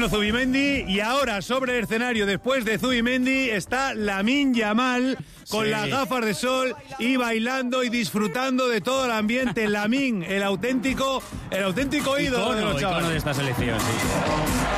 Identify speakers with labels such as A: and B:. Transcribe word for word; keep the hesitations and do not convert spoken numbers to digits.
A: bueno Zubimendi, y ahora sobre el escenario, después de Zubimendi, está Lamine Yamal con
B: sí.
A: las gafas de sol y bailando y disfrutando de todo el ambiente. Lamine, el auténtico, el auténtico ídolo
B: icono,
A: de los chavales.
B: icono de esta selección, sí.